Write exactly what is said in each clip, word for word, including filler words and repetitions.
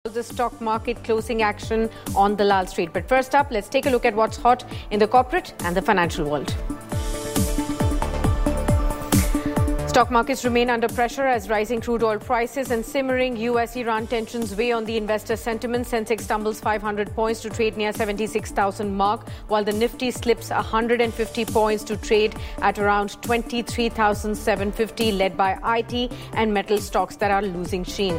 the stock market closing action on Dalal Street. But first up, let's take a look at what's hot in the corporate and the financial world. Stock markets remain under pressure as rising crude oil prices and simmering U S Iran tensions weigh on the investor sentiment. Sensex stumbles five hundred points to trade near seventy-six thousand mark, while the Nifty slips one hundred fifty points to trade at around twenty-three thousand seven hundred fifty, led by I T and metal stocks that are losing sheen.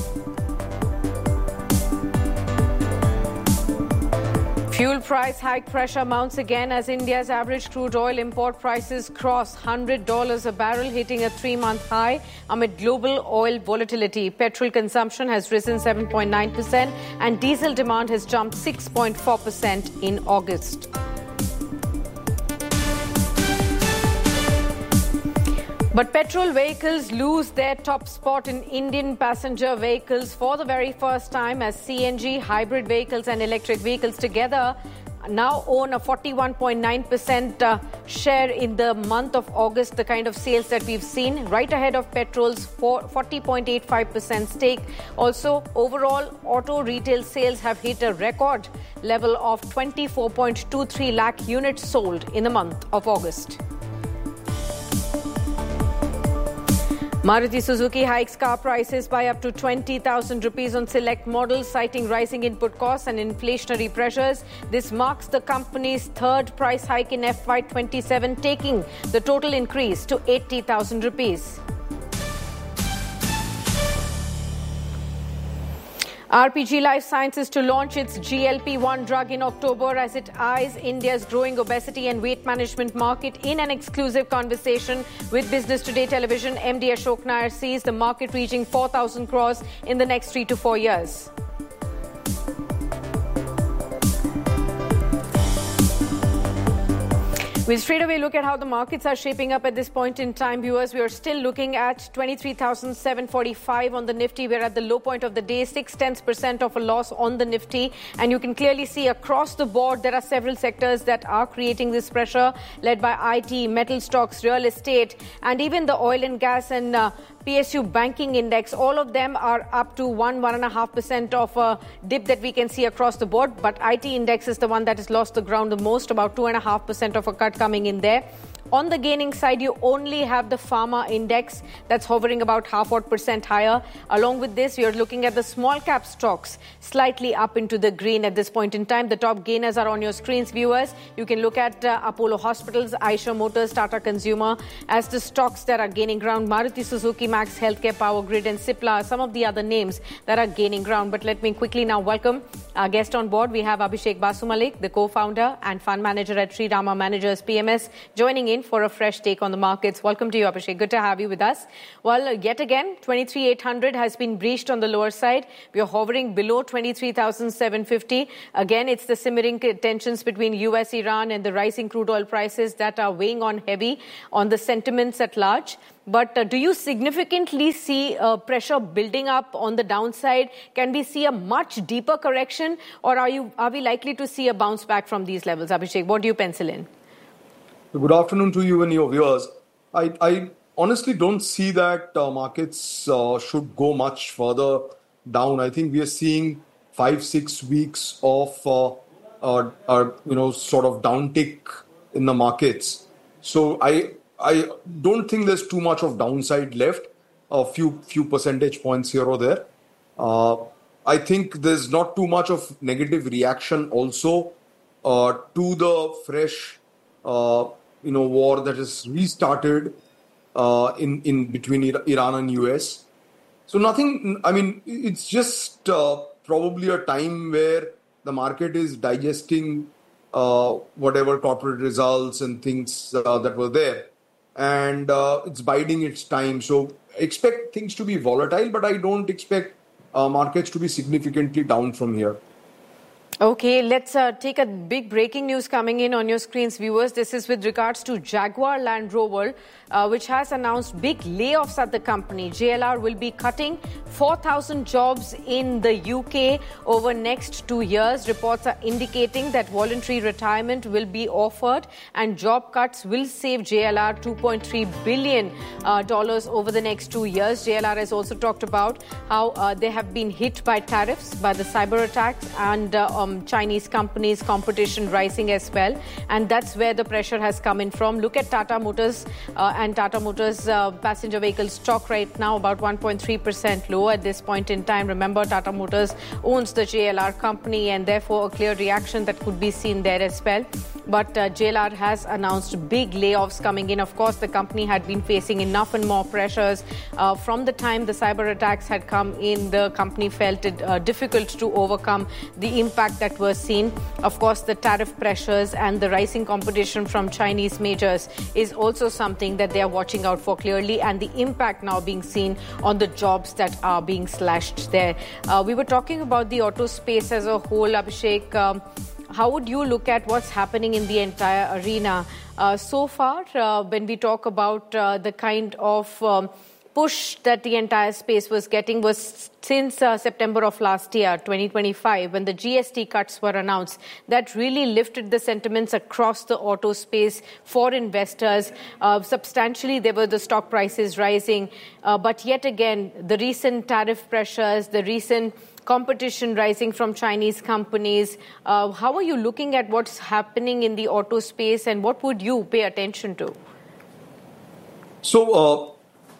Fuel price hike pressure mounts again as India's average crude oil import prices cross one hundred dollars a barrel, hitting a three-month high amid global oil volatility. Petrol consumption has risen seven point nine percent and diesel demand has jumped six point four percent in August. But petrol vehicles lose their top spot in Indian passenger vehicles for the very first time as C N G, hybrid vehicles and electric vehicles together now own a forty-one point nine percent uh, share in the month of August, the kind of sales that we've seen, right ahead of petrol's forty point eight five percent stake. Also, overall, auto retail sales have hit a record level of twenty-four point two three lakh units sold in the month of August. Maruti Suzuki hikes car prices by up to twenty thousand rupees on select models, citing rising input costs and inflationary pressures. This marks the company's third price hike in F Y twenty-seven, taking the total increase to eighty thousand rupees. R P G Life Sciences to launch its G L P one drug in October as it eyes India's growing obesity and weight management market. In an exclusive conversation with Business Today Television, M D Ashok Nair sees the market reaching four thousand crores in the next three to four years. We'll straight away look at how the markets are shaping up at this point in time, viewers. We are still looking at twenty-three thousand seven hundred forty-five on the Nifty. We're at the low point of the day, six tenths percent of a loss on the Nifty. And you can clearly see across the board, there are several sectors that are creating this pressure, led by I T, metal stocks, real estate, and even the oil and gas and uh, P S U banking index. All of them are up to one, one and a half percent of a dip that we can see across the board. But I T index is the one that has lost the ground the most, about two and a half percent of a cut coming in there. On the gaining side, you only have the pharma index that's hovering about half odd percent higher. Along with this, you're looking at the small cap stocks slightly up into the green at this point in time. The top gainers are on your screens, viewers. You can look at uh, Apollo Hospitals, Eicher Motors, Tata Consumer as the stocks that are gaining ground. Maruti Suzuki, Max Healthcare, Power Grid and Cipla, some of the other names that are gaining ground. But let me quickly now welcome our guest on board. We have Abhishek Basu Malik, the co-founder and fund manager at Sri Rama Managers P M S, joining in for a fresh take on the markets. Welcome to you, Abhishek. Good to have you with us. Well, yet again, twenty-three thousand eight hundred has been breached on the lower side. We are hovering below twenty-three thousand seven hundred fifty. Again, it's the simmering tensions between U S, Iran and the rising crude oil prices that are weighing on heavy on the sentiments at large. But uh, do you significantly see uh, pressure building up on the downside? Can we see a much deeper correction, or are you are we likely to see a bounce back from these levels? Abhishek, what do you pencil in? Good afternoon to you and your viewers. I, I honestly don't see that uh, markets uh, should go much further down. I think we are seeing five, six weeks of uh, uh, uh, you know sort of downtick in the markets. So I I don't think there's too much of downside left. A few few percentage points here or there. Uh, I think there's not too much of negative reaction also uh, to the fresh. Uh, you know, war that has restarted uh, in, in between Iran and U S. So nothing, I mean, it's just uh, probably a time where the market is digesting uh, whatever corporate results and things uh, that were there. And uh, it's biding its time. So expect things to be volatile, but I don't expect uh, markets to be significantly down from here. Okay, let's uh, take a big breaking news coming in on your screens, viewers. This is with regards to Jaguar Land Rover, uh, which has announced big layoffs at the company. J L R will be cutting four thousand jobs in the U K over next two years. Reports are indicating that voluntary retirement will be offered and job cuts will save J L R two point three billion dollars uh, over the next two years. J L R has also talked about how uh, they have been hit by tariffs, by the cyber attacks, and uh, um, Chinese companies, competition rising as well. And that's where the pressure has come in from. Look at Tata Motors uh, and Tata Motors uh, passenger vehicle stock right now, about one point three percent low at this point in time. Remember, Tata Motors owns the J L R company, and therefore a clear reaction that could be seen there as well. But uh, J L R has announced big layoffs coming in. Of course, the company had been facing enough and more pressures. Uh, from the time the cyber attacks had come in, the company felt it uh, difficult to overcome the impact that was seen. Of course, the tariff pressures and the rising competition from Chinese majors is also something that they are watching out for clearly, and the impact now being seen on the jobs that are being slashed there. Uh, we were talking about the auto space as a whole, Abhishek. Um, how would you look at what's happening in the entire arena? Uh, so far, uh, when we talk about uh, the kind of um, push that the entire space was getting was since uh, September of last year, twenty twenty-five, when the G S T cuts were announced. That really lifted the sentiments across the auto space for investors. Uh, substantially, there were the stock prices rising. Uh, but yet again, the recent tariff pressures, the recent competition rising from Chinese companies. Uh, how are you looking at what's happening in the auto space, and what would you pay attention to? So, uh,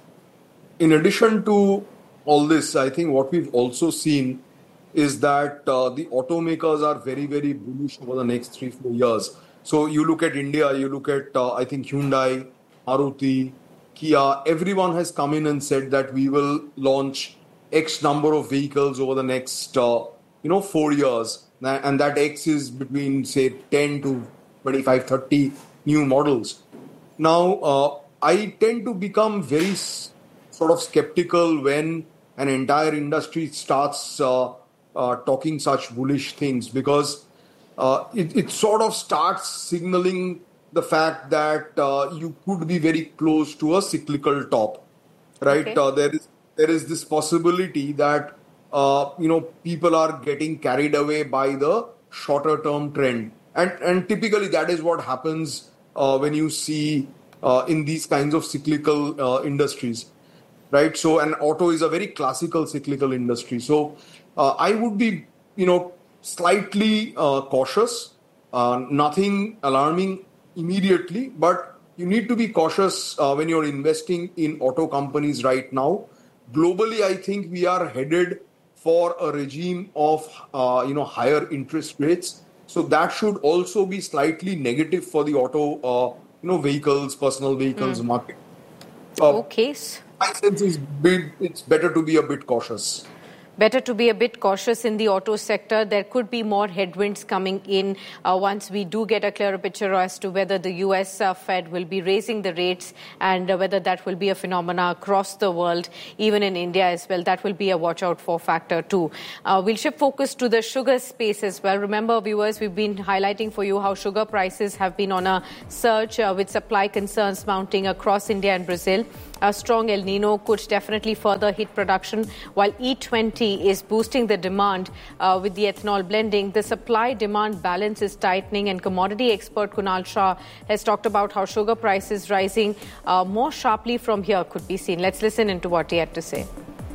in addition to all this, I think what we've also seen is that uh, the automakers are very, very bullish over the next three, four years. So you look at India, you look at, uh, I think, Hyundai, Maruti, Kia, everyone has come in and said that we will launch X number of vehicles over the next, uh, you know, four years. And that X is between, say, ten to twenty-five, thirty new models. Now, uh, I tend to become very sort of skeptical when an entire industry starts uh, uh, talking such bullish things, because uh, it, it sort of starts signaling the fact that uh, you could be very close to a cyclical top, right? Okay. Uh, there is there is this possibility that uh, you know people are getting carried away by the shorter term trend, and and typically that is what happens uh, when you see uh, in these kinds of cyclical uh, industries. Right. So an auto is a very classical cyclical industry. So uh, I would be, you know, slightly uh, cautious, uh, nothing alarming immediately, but you need to be cautious uh, when you're investing in auto companies right now. Globally, I think we are headed for a regime of, uh, you know, higher interest rates. So that should also be slightly negative for the auto, uh, you know, vehicles, personal vehicles mm. market. Uh, okay. My sense is bit, it's better to be a bit cautious. Better to be a bit cautious in the auto sector. There could be more headwinds coming in uh, once we do get a clearer picture as to whether the U S uh, Fed will be raising the rates, and uh, whether that will be a phenomena across the world, even in India as well. That will be a watch out for factor too. Uh, we'll shift focus to the sugar space as well. Remember, viewers, we've been highlighting for you how sugar prices have been on a surge uh, with supply concerns mounting across India and Brazil. A strong El Nino could definitely further hit production, while E twenty is boosting the demand uh, with the ethanol blending. The supply-demand balance is tightening, and commodity expert Kunal Shah has talked about how sugar prices rising uh, more sharply from here could be seen. Let's listen into what he had to say.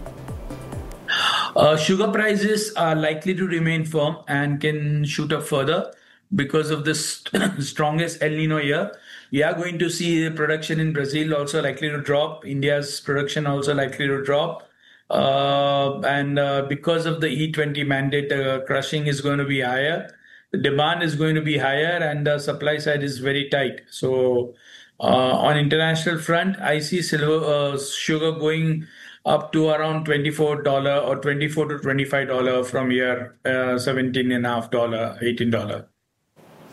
Uh, sugar prices are likely to remain firm and can shoot up further because of this strongest El Nino year. We are going to see the production in Brazil also likely to drop. India's production also likely to drop. Uh, and uh, because of the E twenty mandate, uh, crushing is going to be higher. The demand is going to be higher, and the supply side is very tight. So uh, on international front, I see silver, uh, sugar going up to around twenty-four dollars or twenty-four to twenty-five dollars from here, uh, seventeen and a half dollars, eighteen dollars.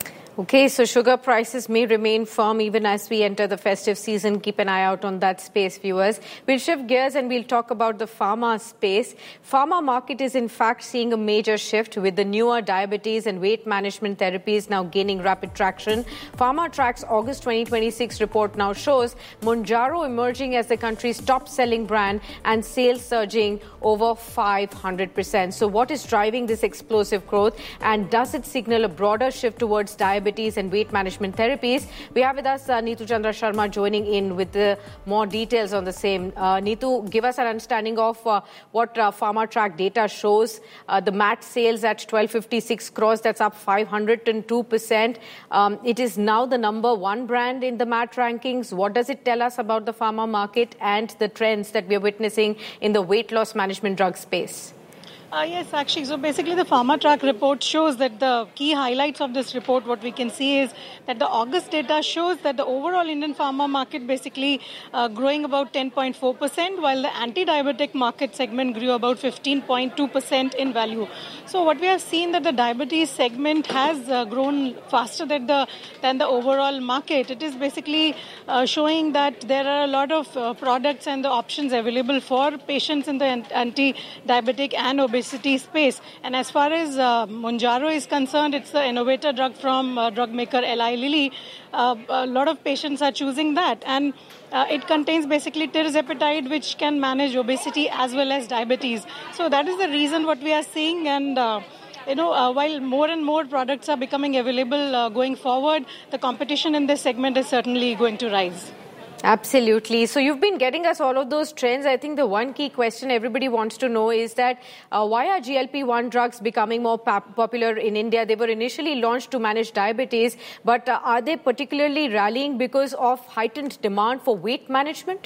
Okay, so sugar prices may remain firm even as we enter the festive season. Keep an eye out on that space, viewers. We'll shift gears and we'll talk about the pharma space. Pharma market is in fact seeing a major shift with the newer diabetes and weight management therapies now gaining rapid traction. Pharma Track's August twenty twenty-six report now shows Mounjaro emerging as the country's top-selling brand and sales surging over five hundred percent. So what is driving this explosive growth, and does it signal a broader shift towards diabetes and weight management therapies? We have with us uh, Neetu Chandra Sharma joining in with uh, more details on the same. Uh, Neetu, give us an understanding of uh, what uh, Pharma Track data shows. Uh, the M A T sales at twelve fifty-six crores, that's up five hundred two percent. Um, it is now the number one brand in the M A T rankings. What does it tell us about the pharma market and the trends that we are witnessing in the weight loss management drug space? Uh, yes, actually. So basically the Pharma Track report shows that the key highlights of this report, what we can see is that the August data shows that the overall Indian pharma market basically uh, growing about ten point four percent, while the anti-diabetic market segment grew about fifteen point two percent in value. So what we have seen that the diabetes segment has uh, grown faster than the, than the overall market. It is basically uh, showing that there are a lot of uh, products and the options available for patients in the anti-diabetic and obesity space. And as far as uh, Mounjaro is concerned, it's the innovator drug from uh, drug maker Eli Lilly. Uh, a lot of patients are choosing that, and uh, it contains basically tirzepatide, which can manage obesity as well as diabetes. So that is the reason what we are seeing. And uh, you know, uh, while more and more products are becoming available uh, going forward, the competition in this segment is certainly going to rise. Absolutely. So you've been getting us all of those trends. I think the one key question everybody wants to know is that uh, why are G L P one drugs becoming more pop- popular in India? They were initially launched to manage diabetes, but uh, are they particularly rallying because of heightened demand for weight management?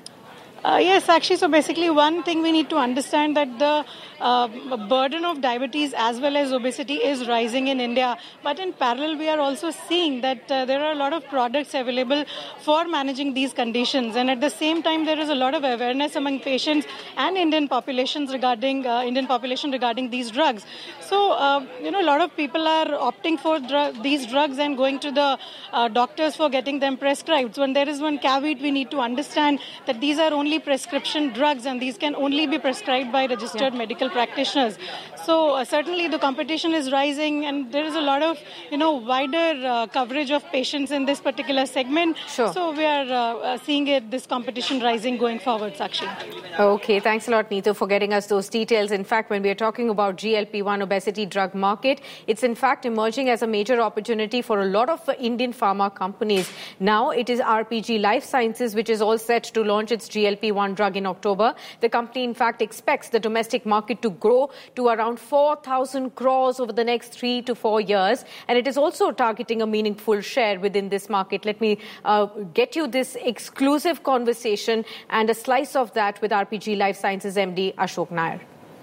Uh, yes, actually, so basically one thing we need to understand that the uh, burden of diabetes as well as obesity is rising in India. But in parallel, we are also seeing that uh, there are a lot of products available for managing these conditions. And at the same time, there is a lot of awareness among patients and Indian populations regarding uh, Indian population regarding these drugs. So, uh, you know, a lot of people are opting for dr- these drugs and going to the uh, doctors for getting them prescribed. So when there is one caveat, we need to understand that these are only prescription drugs and these can only be prescribed by registered yeah. medical practitioners. So uh, certainly the competition is rising, and there is a lot of, you know, wider uh, coverage of patients in this particular segment. Sure. So we are uh, uh, seeing it, this competition rising going forward, Sakshi. Okay, thanks a lot, Neetu, for getting us those details. In fact, when we are talking about G L P one obesity drug market, it's in fact emerging as a major opportunity for a lot of uh, Indian pharma companies. Now it is R P G Life Sciences which is all set to launch its G L P one drug in October. The company, in fact, expects the domestic market to grow to around four thousand crores over the next three to four years. And it is also targeting a meaningful share within this market. Let me uh, get you this exclusive conversation and a slice of that with R P G Life Sciences M D Ashok Nair.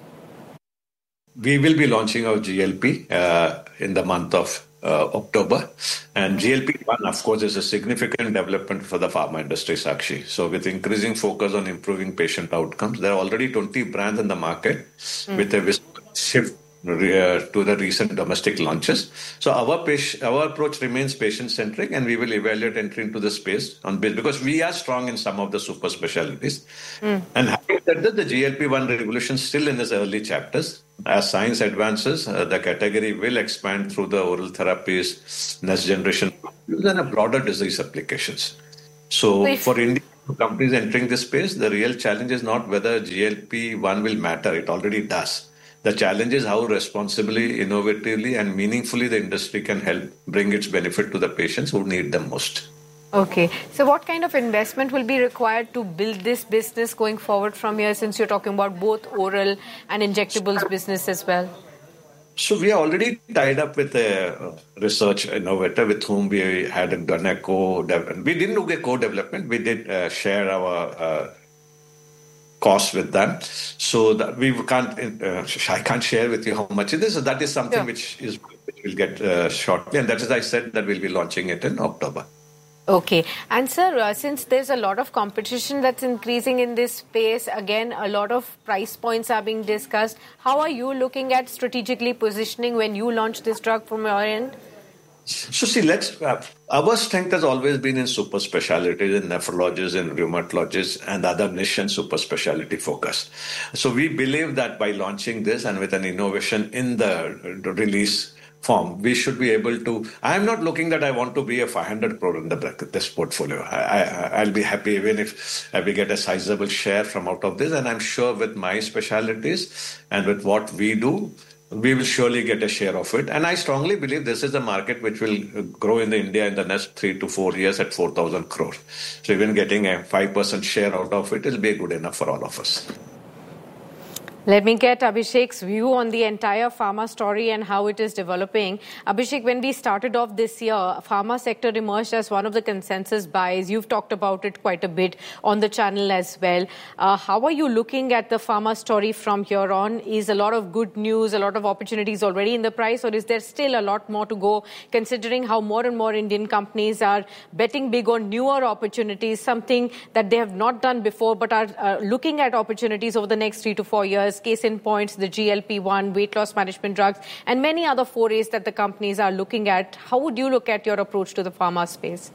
We will be launching our G L P uh, in the month of Uh, October. And G L P one, of course, is a significant development for the pharma industry, Sakshi. So with increasing focus on improving patient outcomes, there are already twenty brands in the market mm. with a shift uh, to the recent domestic launches. So our patient, our approach remains patient-centric, and we will evaluate entry into the space on build because we are strong in some of the super specialties. Mm. And having said that, the G L P one revolution is still in its early chapters. As science advances, uh, the category will expand through the oral therapies, next generation, and a broader disease applications. So for Indian companies entering this space, the real challenge is not whether G L P one will matter. It already does. The challenge is how responsibly, innovatively, and meaningfully the industry can help bring its benefit to the patients who need them most. Okay. So what kind of investment will be required to build this business going forward from here, since you're talking about both oral and injectables business as well? So we are already tied up with a research innovator with whom we had done a co-development. We didn't do a co-development. We did uh, share our uh, costs with them. So that we can't, uh, I can't share with you how much it is. So that is something yeah. which is which will get uh, shortly. And that is, I said, that we'll be launching it in October. Okay. And sir, uh, since there's a lot of competition that's increasing in this space, again, a lot of price points are being discussed. How are you looking at strategically positioning when you launch this drug from your end? So see, let's, uh, our strength has always been in super specialties, in nephrologists, in rheumatologists, and other niche and super specialty focus. So we believe that by launching this and with an innovation in the, the release form, we should be able to. I'm not looking that I want to be a five hundred crore in the this portfolio. I, I, I'll be happy even if we get a sizable share from out of this. And I'm sure with my specialties and with what we do, we will surely get a share of it. And I strongly believe this is a market which will grow in the India in the next three to four years at four thousand crore. So even getting a five percent share out of it will be good enough for all of us. Let me get Abhishek's view on the entire pharma story and how it is developing. Abhishek, when we started off this year, pharma sector emerged as one of the consensus buys. You've talked about it quite a bit on the channel as well. Uh, how are you looking at the pharma story from here on? Is a lot of good news, a lot of opportunities already in the price, or is there still a lot more to go, considering how more and more Indian companies are betting big on newer opportunities, something that they have not done before but are uh, looking at opportunities over the next three to four years? Case in points, the G L P one, weight loss management drugs, and many other forays that the companies are looking at. How would you look at your approach to the pharma space?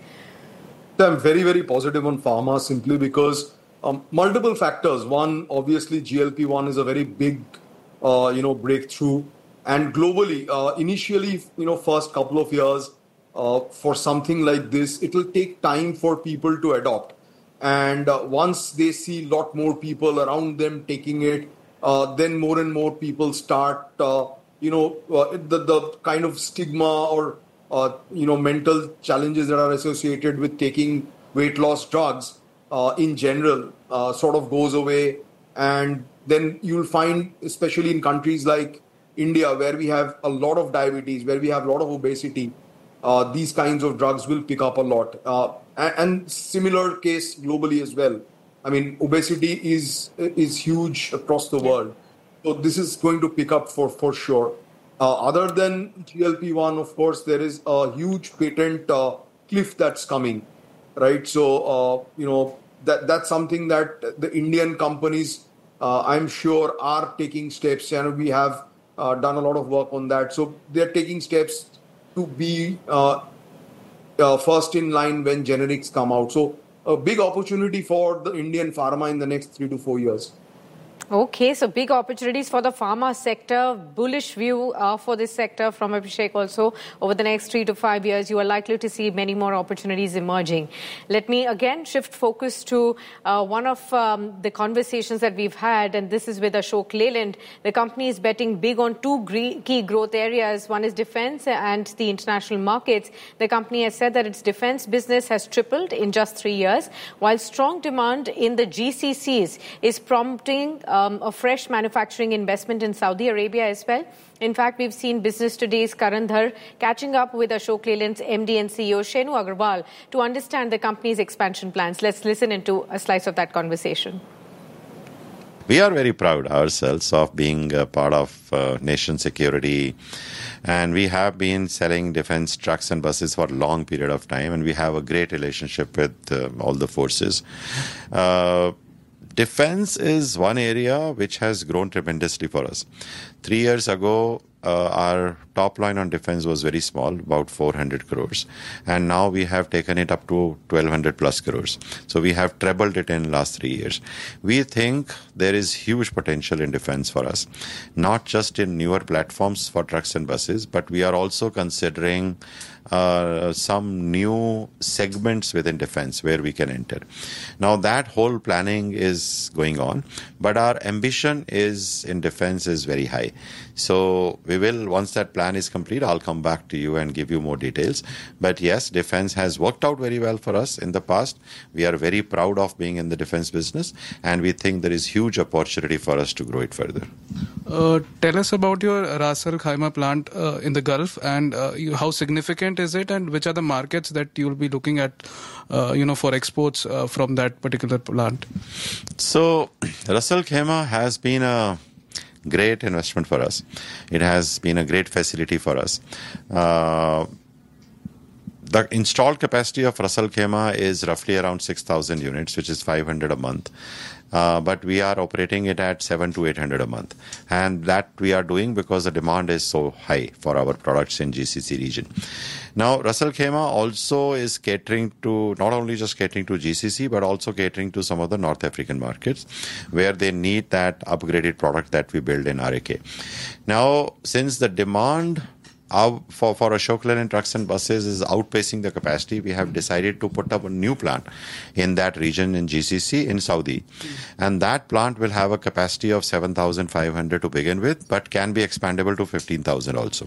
I'm very, very positive on pharma simply because um, multiple factors. One, obviously, G L P one is a very big, uh, you know, breakthrough. And globally, uh, initially, you know, first couple of years uh, for something like this, it will take time for people to adopt. And uh, once they see a lot more people around them taking it, Uh, then more and more people start, uh, you know, uh, the, the kind of stigma or, uh, you know, mental challenges that are associated with taking weight loss drugs uh, in general uh, sort of goes away. And then you'll find, especially in countries like India, where we have a lot of diabetes, where we have a lot of obesity, uh, these kinds of drugs will pick up a lot. Uh, and, and similar case globally as well. I mean, obesity is is huge across the world. So this is going to pick up for, for sure. Uh, other than G L P one, of course, there is a huge patent uh, cliff that's coming, right? So, uh, you know, that that's something that the Indian companies, uh, I'm sure, are taking steps. And we have uh, done a lot of work on that. So they're taking steps to be uh, uh, first in line when generics come out. So a big opportunity for the Indian pharma in the next three to four years. Okay, so big opportunities for the pharma sector. Bullish view uh, for this sector from Abhishek also. Over the next three to five years, you are likely to see many more opportunities emerging. Let me again shift focus to uh, one of um, the conversations that we've had, and this is with Ashok Leyland. The company is betting big on two key growth areas. One is defense and the international markets. The company has said that its defense business has tripled in just three years, while strong demand in the G C Cs is prompting uh, Um, a fresh manufacturing investment in Saudi Arabia as well. In fact, we've seen Business Today's Karan Dhar catching up with Ashok Leyland's M D and C E O Shenu Agarwal to understand the company's expansion plans. Let's listen into a slice of that conversation. We are very proud ourselves of being a part of uh, nation security, and we have been selling defense trucks and buses for a long period of time, and we have a great relationship with uh, all the forces. Uh, Defense is one area which has grown tremendously for us. Three years ago, uh, our top line on defense was very small, about four hundred crores. And now we have taken it up to twelve hundred plus crores. So we have trebled it in the last three years. We think there is huge potential in defense for us, not just in newer platforms for trucks and buses, but we are also considering Uh, some new segments within defense where we can enter. Now that whole planning is going on, but our ambition is in defense is very high. So we will, once that plan is complete, I'll come back to you and give you more details. But yes, defense has worked out very well for us in the past. We are very proud of being in the defense business, and we think there is huge opportunity for us to grow it further. Uh, tell us about your Ras Al Khaimah plant uh, in the Gulf, and uh, you, how significant is it, and which are the markets that you'll be looking at, uh, you know, for exports uh, from that particular plant? So Ras Al Khaimah has been a great investment for us. It has been a great facility for us. Uh, the installed capacity of Ras Al Khaimah is roughly around six thousand units, which is five hundred a month. Uh, but we are operating it at seven to eight hundred a month. And that we are doing because the demand is so high for our products in G C C region. Now, Ras Al Khaimah also is catering to, not only just catering to G C C, but also catering to some of the North African markets where they need that upgraded product that we build in R A K. Now, since the demand Our, for, for Ashok Leyland trucks and buses is outpacing the capacity, we have decided to put up a new plant in that region in G C C in Saudi. And that plant will have a capacity of seven thousand five hundred to begin with, but can be expandable to fifteen thousand also.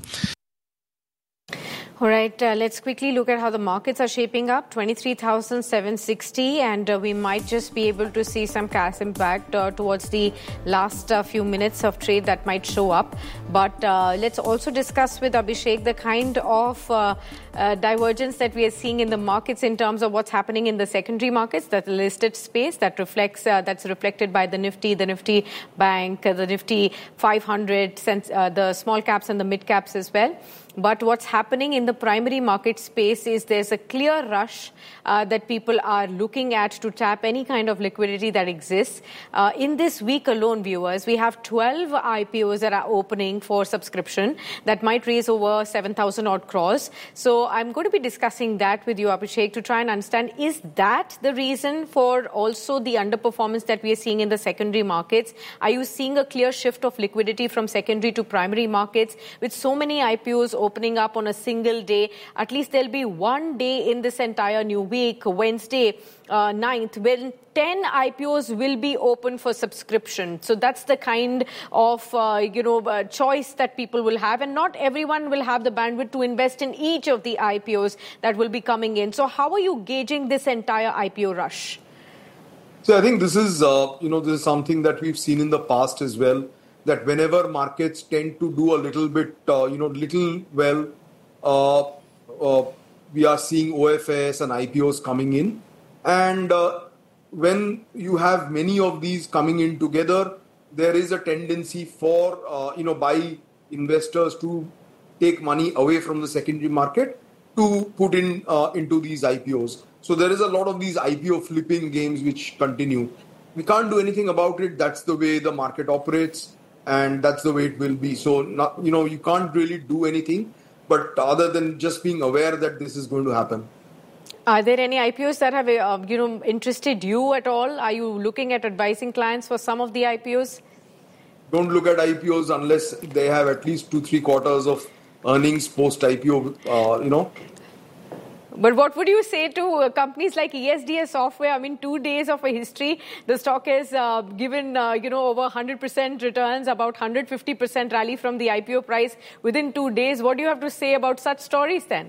All right, uh, let's quickly look at how the markets are shaping up. twenty-three thousand seven hundred sixty, and uh, we might just be able to see some cash impact uh, towards the last uh, few minutes of trade that might show up. But uh, let's also discuss with Abhishek the kind of uh, uh, divergence that we are seeing in the markets in terms of what's happening in the secondary markets, that listed space that reflects uh, that's reflected by the Nifty, the Nifty Bank, uh, the Nifty five hundred, uh, the small caps and the mid caps as well. But what's happening in the primary market space is there's a clear rush uh, that people are looking at to tap any kind of liquidity that exists. Uh, in this week alone, viewers, we have twelve I P Os that are opening for subscription that might raise over seven thousand odd crores. So I'm going to be discussing that with you, Abhishek, to try and understand, is that the reason for also the underperformance that we are seeing in the secondary markets? Are you seeing a clear shift of liquidity from secondary to primary markets with so many I P Os opening up on a single day? At least there'll be one day in this entire new week, Wednesday, uh, ninth, when ten I P Os will be open for subscription. So that's the kind of, uh, you know, uh, choice that people will have. And not everyone will have the bandwidth to invest in each of the I P Os that will be coming in. So how are you gauging this entire I P O rush? So I think this is, uh, you know, this is something that we've seen in the past as well, that whenever markets tend to do a little bit, uh, you know, little well, uh, uh, we are seeing O F S and I P Os coming in. And uh, when you have many of these coming in together, there is a tendency for, uh, you know, by investors to take money away from the secondary market to put in uh, into these I P Os. So there is a lot of these I P O flipping games which continue. We can't do anything about it. That's the way the market operates. And that's the way it will be. So, not, you know, you can't really do anything, but other than just being aware that this is going to happen. Are there any I P Os that have, uh, you know, interested you at all? Are you looking at advising clients for some of the I P Os? Don't look at I P Os unless they have at least two, three quarters of earnings post-I P O, uh, you know. But what would you say to uh, companies like E S D S Software? I mean, two days of a history, the stock has uh, given, uh, you know, over one hundred percent returns, about one hundred fifty percent rally from the I P O price within two days. What do you have to say about such stories then?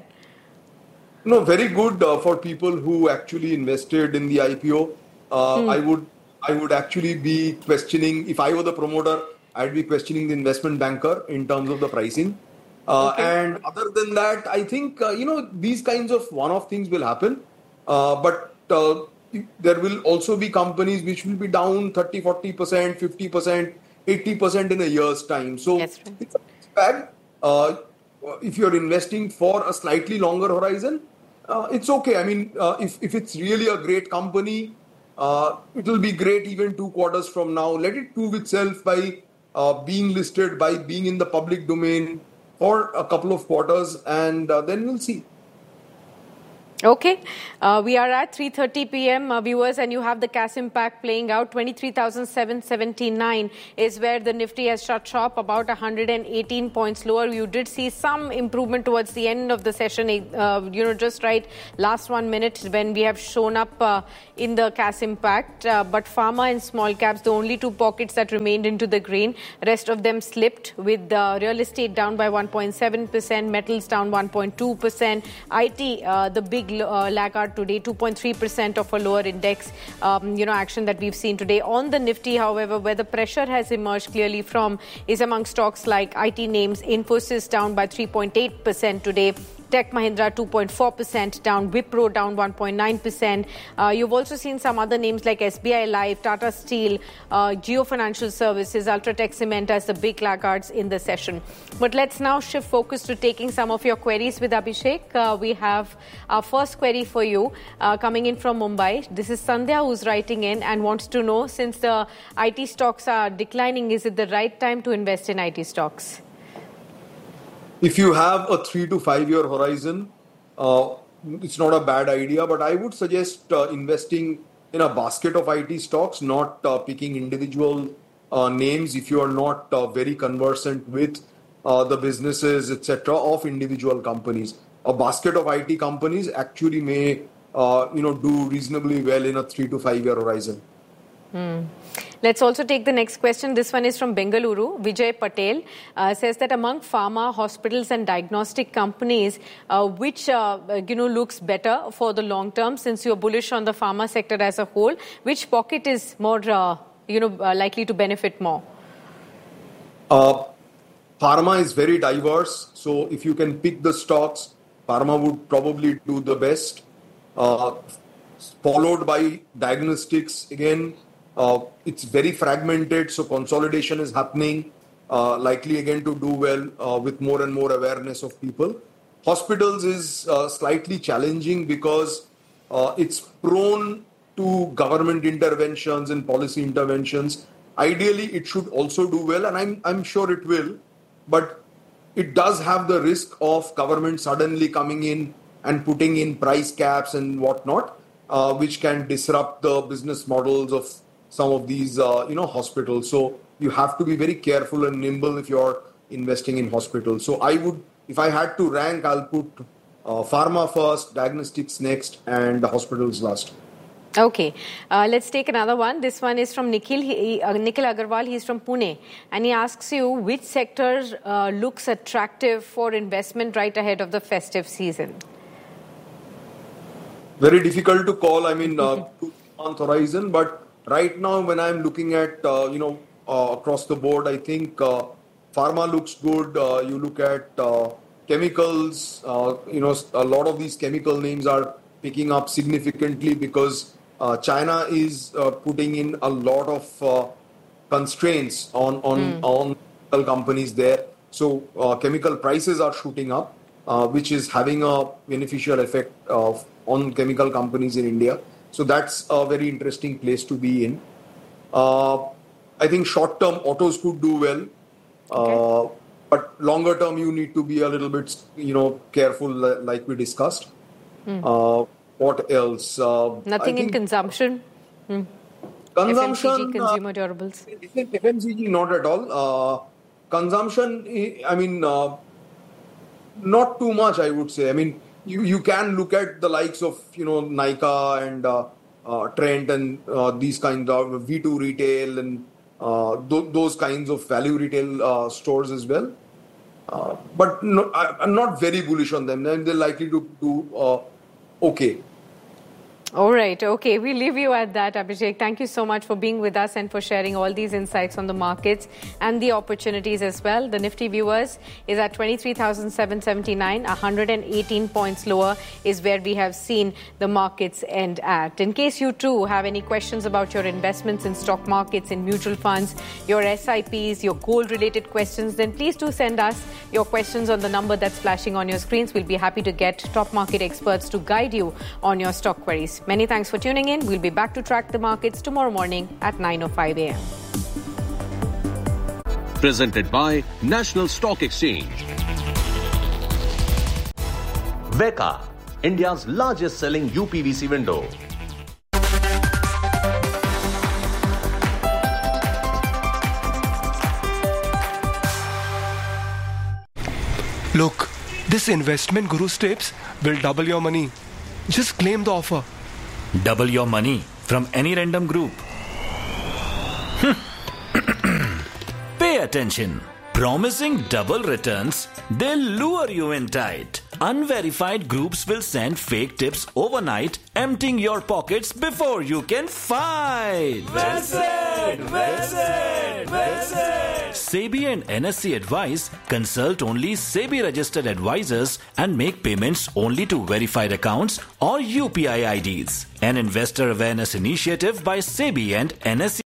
No, very good uh, for people who actually invested in the I P O. Uh, hmm. I would, I would actually be questioning, if I were the promoter, I'd be questioning the investment banker in terms of the pricing. Uh, okay. And other than that, I think, uh, you know, these kinds of one-off things will happen. Uh, but uh, there will also be companies which will be down thirty, forty percent, fifty percent, eighty percent in a year's time. So it's bad. Uh, if you're investing for a slightly longer horizon, uh, it's okay. I mean, uh, if, if it's really a great company, uh, it will be great even two quarters from now. Let it prove itself by uh, being listed, by being in the public domain for a couple of quarters, and uh, then we'll see. Okay, uh, we are at three thirty p.m. Uh, viewers, and you have the cash impact playing out. twenty-three thousand seven hundred seventy-nine is where the Nifty has shut shop, about one hundred eighteen points lower. You did see some improvement towards the end of the session, uh, you know, just right last one minute when we have shown up uh, in the cash impact. Uh, but pharma and small caps, the only two pockets that remained into the green. Rest of them slipped, with uh, real estate down by one point seven percent, metals down one point two percent, I T, uh, the big Uh, laggard today, two point three percent of a lower index, um, you know, action that we've seen today. On the Nifty, however, where the pressure has emerged clearly from is among stocks like I T names. Infosys down by three point eight percent today. Tech Mahindra two point four percent down, Wipro down one point nine percent. Uh, you've also seen some other names like S B I Life, Tata Steel, uh, Jio Financial Services, Ultratech Cement as the big laggards in the session. But let's now shift focus to taking some of your queries with Abhishek. Uh, we have our first query for you uh, coming in from Mumbai. This is Sandhya who's writing in and wants to know, since the I T stocks are declining, is it the right time to invest in I T stocks? If you have a three to five year horizon, uh, it's not a bad idea, but I would suggest uh, investing in a basket of I T stocks, not uh, picking individual uh, names if you are not uh, very conversant with uh, the businesses, et cetera, of individual companies. A basket of I T companies actually may, uh, you know, do reasonably well in a three to five year horizon. Hmm. Let's also take the next question. This one is from Bengaluru. Vijay Patel uh, says that among pharma, hospitals and diagnostic companies, uh, which uh, you know looks better for the long term, since you're bullish on the pharma sector as a whole, which pocket is more uh, you know uh, likely to benefit more? Uh, pharma is very diverse, so if you can pick the stocks, pharma would probably do the best, uh, followed by diagnostics. Again, Uh, it's very fragmented, so consolidation is happening, uh, likely again to do well uh, with more and more awareness of people. Hospitals is uh, slightly challenging because uh, it's prone to government interventions and policy interventions. Ideally, it should also do well, and I'm, I'm sure it will, but it does have the risk of government suddenly coming in and putting in price caps and whatnot, uh, which can disrupt the business models of some of these, uh, you know, hospitals. So you have to be very careful and nimble if you're investing in hospitals. So I would, if I had to rank, I'll put uh, pharma first, diagnostics next, and the hospitals last. Okay, uh, let's take another one. This one is from Nikhil, he, uh, Nikhil Agarwal. He's from Pune, and he asks you, which sector uh, looks attractive for investment right ahead of the festive season? Very difficult to call. I mean, uh, two-month horizon, but right now, when I'm looking at, uh, you know, uh, across the board, I think uh, pharma looks good. Uh, you look at uh, chemicals, uh, you know, a lot of these chemical names are picking up significantly because uh, China is uh, putting in a lot of uh, constraints on, on, mm. on chemical companies there. So uh, chemical prices are shooting up, uh, which is having a beneficial effect of, on chemical companies in India. So that's a very interesting place to be in. Uh, I think short-term autos could do well, uh, okay. but longer-term you need to be a little bit, you know, careful, like we discussed. Hmm. Uh, what else? Uh, Nothing in consumption. Hmm. Consumption. F M C G, consumer durables. Uh, F M C G, not at all. Uh, consumption. I mean, uh, not too much. I would say. I mean. You you can look at the likes of, you know, Nykaa and uh, uh, Trent and uh, these kinds of V two retail and uh, th- those kinds of value retail uh, stores as well. Uh, but no, I, I'm not very bullish on them. They're likely to do uh, okay. All right. Okay. We'll leave you at that, Abhishek. Thank you so much for being with us and for sharing all these insights on the markets and the opportunities as well. The Nifty viewers is at twenty-three thousand seven hundred seventy-nine. one hundred eighteen points lower is where we have seen the markets end at. In case you too have any questions about your investments in stock markets, in mutual funds, your S I Ps, your gold related questions, then please do send us your questions on the number that's flashing on your screens. We'll be happy to get top market experts to guide you on your stock queries. Many thanks for tuning in. We'll be back to track the markets tomorrow morning at nine oh five a.m. Presented by National Stock Exchange. Veka, India's largest selling U P V C window. Look, this investment Guru's tips will double your money. Just claim the offer. Double your money from any random group. Pay attention. Promising double returns, they'll lure you in tight. Unverified groups will send fake tips overnight, emptying your pockets before you can fight. Well said, well said, well said. SEBI and N S E advise consult only SEBI registered advisors and make payments only to verified accounts or U P I I Ds. An investor awareness initiative by SEBI and N S E.